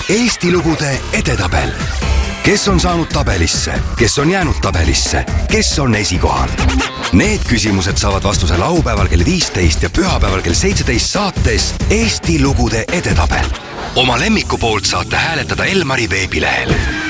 Eesti lugude edetabel. Kes on saanud tabelisse, kes on jäänud tabelisse, kes on esikohal? Need küsimused saavad vastuse laupäeval kell 15 ja pühapäeval kell 17 saates Eesti lugude edetabel. Oma lemmiku poolt saate hääletada Elmari veebilehel.